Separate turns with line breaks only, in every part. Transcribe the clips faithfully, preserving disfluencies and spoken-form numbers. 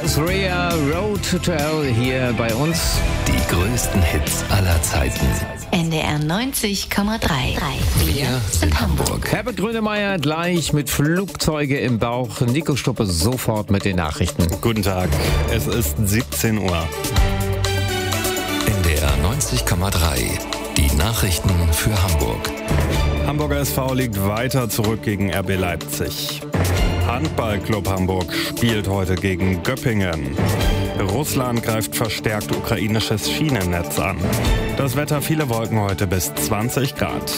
Carlos Rea, Road to Hell hier bei uns.
Die größten Hits aller Zeiten.
N D R neunzig Komma drei.
Wir sind Hamburg.
Herbert Grönemeyer gleich mit Flugzeuge im Bauch. Nico Stuppe sofort mit den Nachrichten.
Guten Tag, es ist siebzehn Uhr.
N D R neunzig Komma drei. Die Nachrichten für Hamburg.
Hamburger S V liegt weiter zurück gegen R B Leipzig. Handballclub Hamburg spielt heute gegen Göppingen. Russland greift verstärkt ukrainisches Schienennetz an. Das Wetter, viele Wolken heute bis zwanzig Grad.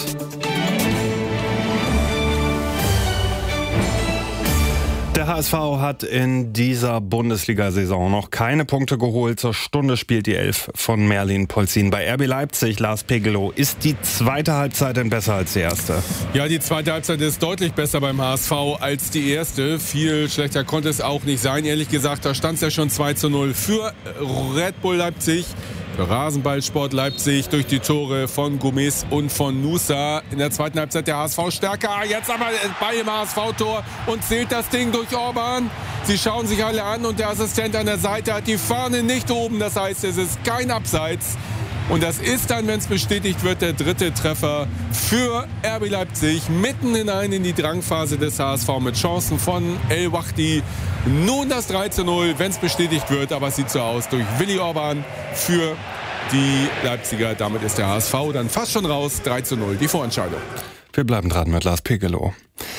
Der H S V hat in dieser Bundesliga-Saison noch keine Punkte geholt. Zur Stunde spielt die Elf von Merlin Polzin. Bei R B Leipzig, Lars Pegelow, ist die zweite Halbzeit denn besser als die erste?
Ja, die zweite Halbzeit ist deutlich besser beim H S V als die erste. Viel schlechter konnte es auch nicht sein. Ehrlich gesagt, da stand es ja schon zwei zu null für Red Bull Leipzig. Für Rasenballsport Leipzig durch die Tore von Gomez und von Nusa. In der zweiten Halbzeit der H S V stärker. Jetzt aber bei dem H S V-Tor und zählt das Ding durch Orban. Sie schauen sich alle an und der Assistent an der Seite hat die Fahne nicht oben. Das heißt, es ist kein Abseits. Und das ist dann, wenn es bestätigt wird, der dritte Treffer für R B Leipzig. Mitten hinein in die Drangphase des H S V mit Chancen von El Wachdi. Nun das drei zu null, wenn es bestätigt wird. Aber es sieht so aus durch Willi Orban für die Leipziger. Damit ist der H S V dann fast schon raus. drei zu null, die Vorentscheidung.
Wir bleiben dran mit Lars Pegelow.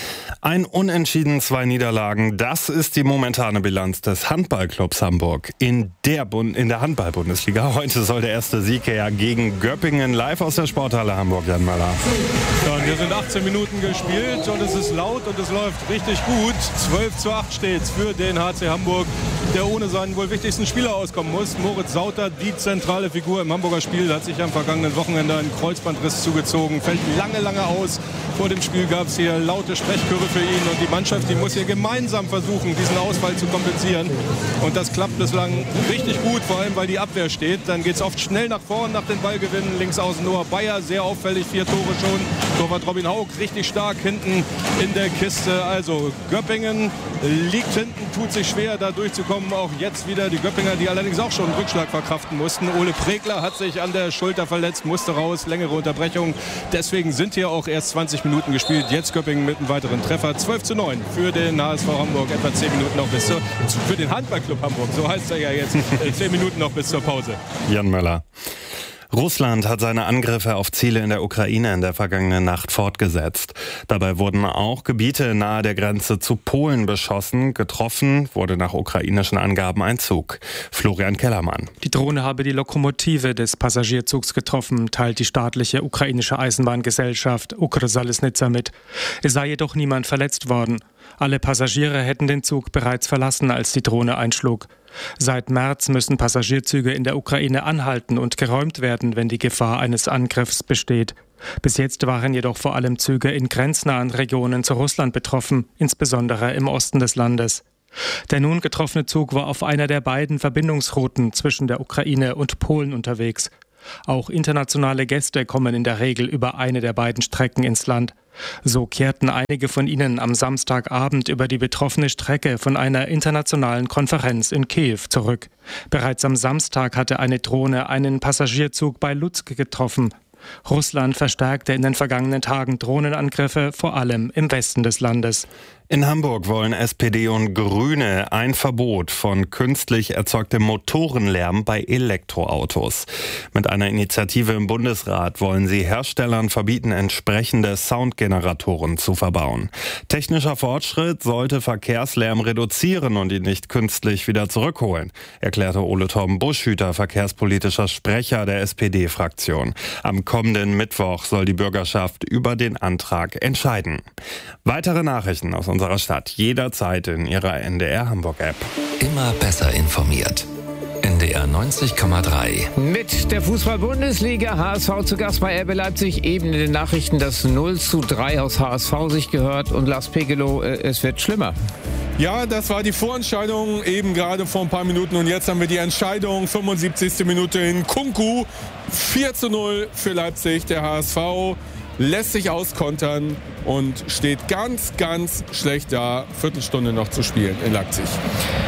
Ein Unentschieden, zwei Niederlagen, das ist die momentane Bilanz des Handballclubs Hamburg in der, Bund- in der Handball-Bundesliga. Heute soll der erste Sieg her gegen Göppingen, live aus der Sporthalle Hamburg, Jan Möller.
Ja, und wir sind achtzehn Minuten gespielt und es ist laut und es läuft richtig gut. zwölf zu acht steht's für den H C Hamburg, der ohne seinen wohl wichtigsten Spieler auskommen muss. Moritz Sauter, die zentrale Figur im Hamburger Spiel, hat sich am vergangenen Wochenende einen Kreuzbandriss zugezogen, fällt lange, lange aus. Vor dem Spiel gab es hier laute Sprechchöre für ihn und die Mannschaft, die muss hier gemeinsam versuchen, diesen Ausfall zu kompensieren. Und das klappt bislang richtig gut, vor allem weil die Abwehr steht. Dann geht es oft schnell nach vorn nach den Ballgewinnen. Links außen Noah Bayer, sehr auffällig, vier Tore schon. Torwart Robin Haug, richtig stark hinten in der Kiste. Also Göppingen liegt hinten, tut sich schwer, da durchzukommen. Auch jetzt wieder die Göppinger, die allerdings auch schon einen Rückschlag verkraften mussten. Ole Pregler hat sich an der Schulter verletzt, musste raus, längere Unterbrechung. Deswegen sind hier auch erst zwanzig Minuten gespielt. Jetzt Göppingen mit einem weiteren Treffer. zwölf zu neun für den H S V Hamburg. Etwa zehn Minuten noch bis zur, für den Handballclub Hamburg. So heißt er ja jetzt. zehn Minuten noch bis zur Pause.
Jan Möller. Russland hat seine Angriffe auf Ziele in der Ukraine in der vergangenen Nacht fortgesetzt. Dabei wurden auch Gebiete nahe der Grenze zu Polen beschossen. Getroffen wurde nach ukrainischen Angaben ein Zug. Florian Kellermann.
Die Drohne habe die Lokomotive des Passagierzugs getroffen, teilt die staatliche ukrainische Eisenbahngesellschaft Ukrsalisnitsa mit. Es sei jedoch niemand verletzt worden. Alle Passagiere hätten den Zug bereits verlassen, als die Drohne einschlug. Seit März müssen Passagierzüge in der Ukraine anhalten und geräumt werden, wenn die Gefahr eines Angriffs besteht. Bis jetzt waren jedoch vor allem Züge in grenznahen Regionen zu Russland betroffen, insbesondere im Osten des Landes. Der nun getroffene Zug war auf einer der beiden Verbindungsrouten zwischen der Ukraine und Polen unterwegs. Auch internationale Gäste kommen in der Regel über eine der beiden Strecken ins Land. So kehrten einige von ihnen am Samstagabend über die betroffene Strecke von einer internationalen Konferenz in Kiew zurück. Bereits am Samstag hatte eine Drohne einen Passagierzug bei Lutsk getroffen. Russland verstärkte in den vergangenen Tagen Drohnenangriffe, vor allem im Westen des Landes.
In Hamburg wollen S P D und Grüne ein Verbot von künstlich erzeugtem Motorenlärm bei Elektroautos. Mit einer Initiative im Bundesrat wollen sie Herstellern verbieten, entsprechende Soundgeneratoren zu verbauen. Technischer Fortschritt sollte Verkehrslärm reduzieren und ihn nicht künstlich wieder zurückholen, erklärte Ole Torben Buschhüter, verkehrspolitischer Sprecher der S P D-Fraktion. Am kommenden Mittwoch soll die Bürgerschaft über den Antrag entscheiden. Weitere Nachrichten aus unserer Stadt jederzeit in Ihrer N D R Hamburg-App.
Immer besser informiert. N D R neunzig Komma drei.
Mit der Fußball-Bundesliga, H S V zu Gast bei R B Leipzig, eben in den Nachrichten das null zu drei aus H S V sich gehört und Lars Pegelow, äh, es wird schlimmer.
Ja, das war die Vorentscheidung eben gerade vor ein paar Minuten und jetzt haben wir die Entscheidung, fünfundsiebzigste Minute in Kunku, vier zu null für Leipzig, der H S V lässt sich auskontern und steht ganz, ganz schlecht da, Viertelstunde noch zu spielen in Leipzig.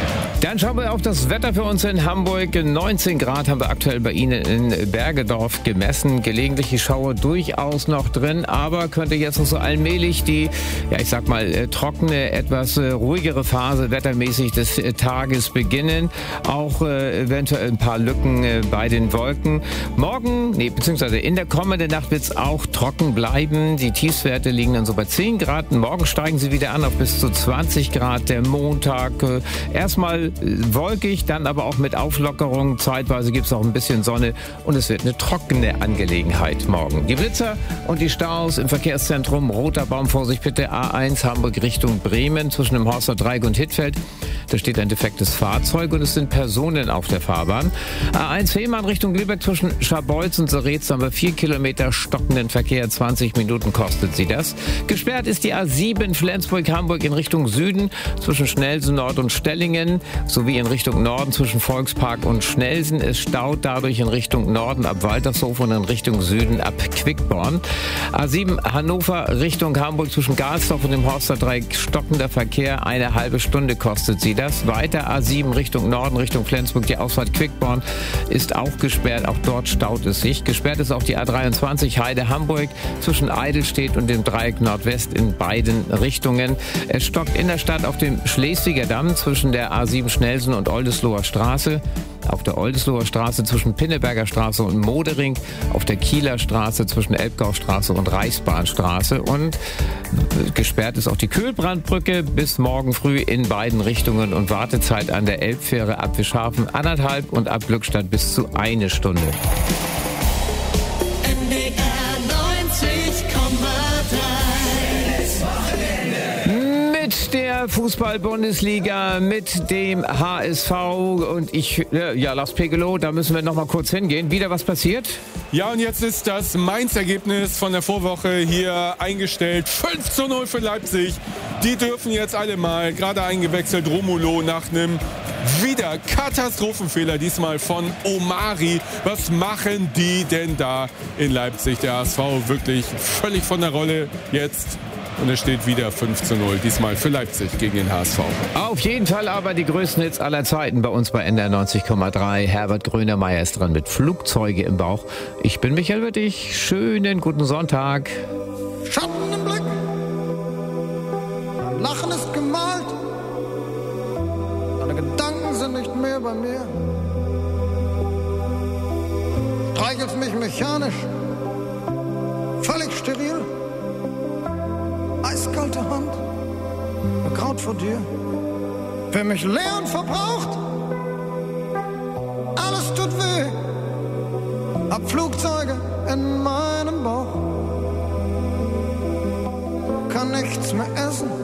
Dann schauen wir auf das Wetter für uns in Hamburg. neunzehn Grad haben wir aktuell bei Ihnen in Bergedorf gemessen. Gelegentliche Schauer durchaus noch drin, aber könnte jetzt noch so allmählich die, ja ich sag mal, äh, trockene, etwas äh, ruhigere Phase wettermäßig des äh, Tages beginnen. Auch äh, eventuell ein paar Lücken äh, bei den Wolken. Morgen, nee, beziehungsweise in der kommenden Nacht wird es auch trocken bleiben. Die Tiefstwerte liegen dann so bei zehn Grad. Morgen steigen sie wieder an auf bis zu zwanzig Grad. Der Montag äh, erstmal wolkig, dann aber auch mit Auflockerung. Zeitweise gibt es auch ein bisschen Sonne und es wird eine trockene Angelegenheit morgen. Die Blitzer und die Staus im Verkehrszentrum. Roter Baum, Vorsicht bitte, A eins Hamburg Richtung Bremen zwischen dem Horster Dreieck und Hittfeld. Da steht ein defektes Fahrzeug und es sind Personen auf der Fahrbahn. A eins Fehmarn Richtung Lübeck zwischen Scharbeutz und Seretz haben wir vier Kilometer stockenden Verkehr. zwanzig Minuten kostet sie das. Gesperrt ist die A sieben Flensburg-Hamburg in Richtung Süden zwischen Schnelsen Nord und Stellingen sowie in Richtung Norden zwischen Volkspark und Schnelsen. Es staut dadurch in Richtung Norden ab Waltershof und in Richtung Süden ab Quickborn. A sieben Hannover Richtung Hamburg zwischen Galsdorf und dem Horster Dreieck stockender Verkehr. Eine halbe Stunde kostet sie das. Weiter A sieben Richtung Norden, Richtung Flensburg. Die Ausfahrt Quickborn ist auch gesperrt. Auch dort staut es sich. Gesperrt ist auch die A dreiundzwanzig Heide Hamburg zwischen Eidelstedt und dem Dreieck Nordwest in beiden Richtungen. Es stockt in der Stadt auf dem Schleswiger Damm zwischen der A sieben Schnelsen und Oldesloher Straße. Auf der Oldesloher Straße zwischen Pinneberger Straße und Modering, auf der Kieler Straße zwischen Elbgaustraße und Reichsbahnstraße und gesperrt ist auch die Kühlbrandbrücke bis morgen früh in beiden Richtungen und Wartezeit an der Elbfähre ab Wischhafen anderthalb und ab Glückstadt bis zu eine Stunde. Mit der Fußball-Bundesliga, mit dem H S V und ich, ja, Lars Pegelow, da müssen wir noch mal kurz hingehen. Wieder was passiert?
Ja, und jetzt ist das Mainz-Ergebnis von der Vorwoche hier eingestellt. fünf zu null für Leipzig. Die dürfen jetzt alle mal, gerade eingewechselt, Romulo nach einem wieder Katastrophenfehler, diesmal von Omari. Was machen die denn da in Leipzig? Der H S V wirklich völlig von der Rolle jetzt. Und es steht wieder fünf zu null, diesmal für Leipzig gegen den H S V.
Auf jeden Fall aber die größten Hits aller Zeiten bei uns bei N D R neunzig Komma drei. Herbert Grönemeyer ist dran mit Flugzeuge im Bauch. Ich bin Michael Wittig. Schönen guten Sonntag.
Schatten im Blick, mein Lachen ist gemalt, deine Gedanken sind nicht mehr bei mir. Streichelst mich mechanisch, völlig steril. Eiskalte Hand, begraut vor dir. Wer mich leer und verbraucht, alles tut weh. Hab Flugzeuge in meinem Bauch, kann nichts mehr essen.